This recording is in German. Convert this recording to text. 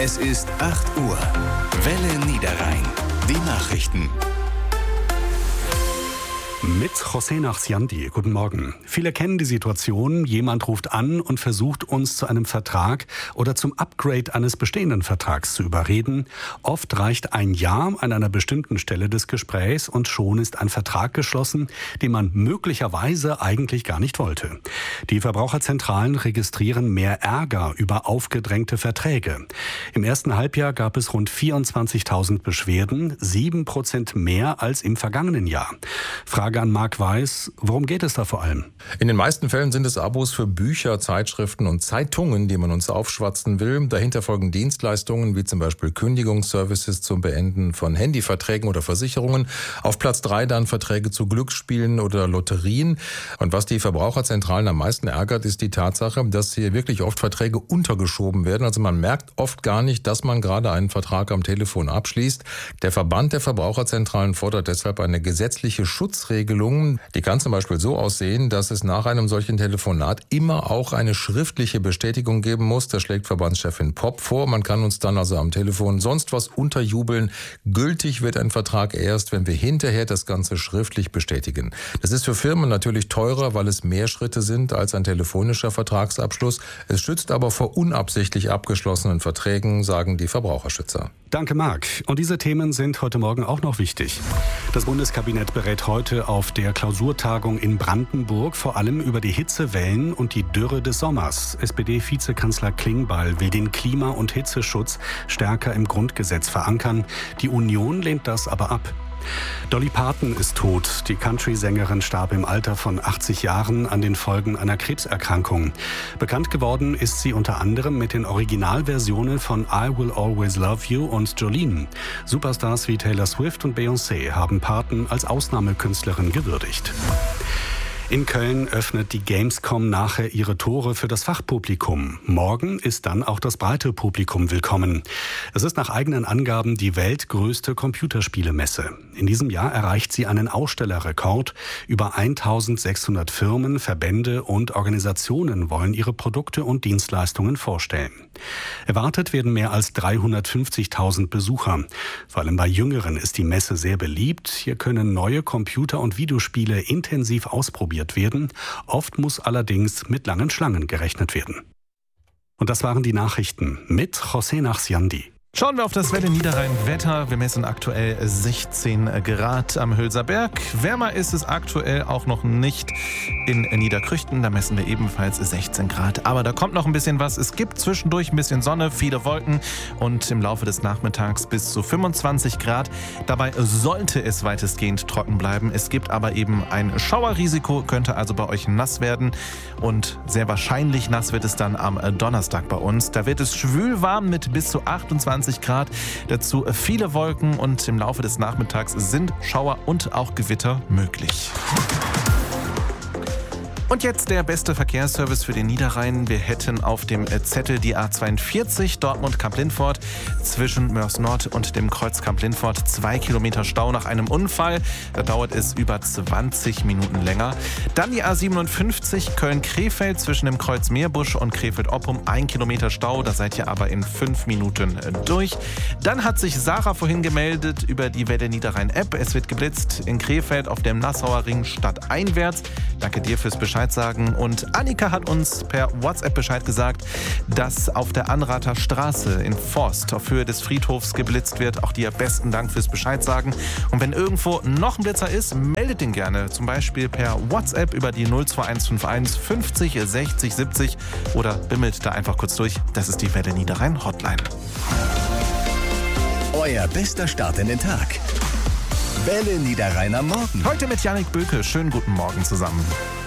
Es ist 8 Uhr. Welle Niederrhein. Die Nachrichten. Mit José Nachsiandi. Guten Morgen. Viele kennen die Situation, jemand ruft an und versucht uns zu einem Vertrag oder zum Upgrade eines bestehenden Vertrags zu überreden. Oft reicht ein Ja an einer bestimmten Stelle des Gesprächs und schon ist ein Vertrag geschlossen, den man möglicherweise eigentlich gar nicht wollte. Die Verbraucherzentralen registrieren mehr Ärger über aufgedrängte Verträge. Im ersten Halbjahr gab es rund 24.000 Beschwerden, 7% mehr als im vergangenen Jahr. Frage an Marc Weiß, worum geht es da vor allem? In den meisten Fällen sind es Abos für Bücher, Zeitschriften und Zeitungen, die man uns aufschwatzen will. Dahinter folgen Dienstleistungen wie zum Beispiel Kündigungsservices zum Beenden von Handyverträgen oder Versicherungen. Auf Platz 3 dann Verträge zu Glücksspielen oder Lotterien. Und was die Verbraucherzentralen am meisten ärgert, ist die Tatsache, dass hier wirklich oft Verträge untergeschoben werden. Also man merkt oft gar nicht, dass man gerade einen Vertrag am Telefon abschließt. Der Verband der Verbraucherzentralen fordert deshalb eine gesetzliche Schutzregelung. Die kann zum Beispiel so aussehen, dass es nach einem solchen Telefonat immer auch eine schriftliche Bestätigung geben muss. Das schlägt Verbandschefin Popp vor. Man kann uns dann also am Telefon sonst was unterjubeln. Gültig wird ein Vertrag erst, wenn wir hinterher das Ganze schriftlich bestätigen. Das ist für Firmen natürlich teurer, weil es mehr Schritte sind als ein telefonischer Vertragsabschluss. Es schützt aber vor unabsichtlich abgeschlossenen Verträgen, sagen die Verbraucherschützer. Danke, Marc. Und diese Themen sind heute Morgen auch noch wichtig. Das Bundeskabinett berät heute auf der Klausurtagung in Brandenburg vor allem über die Hitzewellen und die Dürre des Sommers. SPD-Vizekanzler Klingbeil will den Klima- und Hitzeschutz stärker im Grundgesetz verankern. Die Union lehnt das aber ab. Dolly Parton ist tot. Die Country-Sängerin starb im Alter von 80 Jahren an den Folgen einer Krebserkrankung. Bekannt geworden ist sie unter anderem mit den Originalversionen von I Will Always Love You und Jolene. Superstars wie Taylor Swift und Beyoncé haben Parton als Ausnahmekünstlerin gewürdigt. In Köln öffnet die Gamescom nachher ihre Tore für das Fachpublikum. Morgen ist dann auch das breite Publikum willkommen. Es ist nach eigenen Angaben die weltgrößte Computerspielemesse. In diesem Jahr erreicht sie einen Ausstellerrekord. Über 1.600 Firmen, Verbände und Organisationen wollen ihre Produkte und Dienstleistungen vorstellen. Erwartet werden mehr als 350.000 Besucher. Vor allem bei Jüngeren ist die Messe sehr beliebt. Hier können neue Computer- und Videospiele intensiv ausprobiert werden. Oft muss allerdings mit langen Schlangen gerechnet werden. Und das waren die Nachrichten mit José Nachsiandi. Schauen wir auf das Welle Niederrhein-Wetter. Wir messen aktuell 16 Grad am Hülser Berg. Wärmer ist es aktuell auch noch nicht in Niederkrüchten. Da messen wir ebenfalls 16 Grad. Aber da kommt noch ein bisschen was. Es gibt zwischendurch ein bisschen Sonne, viele Wolken und im Laufe des Nachmittags bis zu 25 Grad. Dabei sollte es weitestgehend trocken bleiben. Es gibt aber eben ein Schauerrisiko, könnte also bei euch nass werden. Und sehr wahrscheinlich nass wird es dann am Donnerstag bei uns. Da wird es schwülwarm mit bis zu 28 Grad. Dazu viele Wolken und im Laufe des Nachmittags sind Schauer und auch Gewitter möglich. Und jetzt der beste Verkehrsservice für den Niederrhein. Wir hätten auf dem Zettel die A42 Dortmund-Kamp-Lindfort zwischen Moers Nord und dem Kreuz Kamp-Lindfort 2 Kilometer Stau nach einem Unfall. Da dauert es über 20 Minuten länger. Dann die A57 Köln-Krefeld zwischen dem Kreuz Meerbusch und Krefeld-Oppum 1 Kilometer Stau. Da seid ihr aber in 5 Minuten durch. Dann hat sich Sarah vorhin gemeldet über die Welle Niederrhein-App. Es wird geblitzt in Krefeld auf dem Nassauer Ring stadteinwärts. Danke dir fürs Bescheid sagen. Und Annika hat uns per WhatsApp Bescheid gesagt, dass auf der Anrather Straße in Forst auf Höhe des Friedhofs geblitzt wird. Auch dir besten Dank fürs Bescheid sagen. Und wenn irgendwo noch ein Blitzer ist, meldet den gerne. Zum Beispiel per WhatsApp über die 02151 50 60 70 oder bimmelt da einfach kurz durch. Das ist die Welle Niederrhein Hotline. Euer bester Start in den Tag. Welle Niederrhein am Morgen. Heute mit Jannik Böke. Schönen guten Morgen zusammen.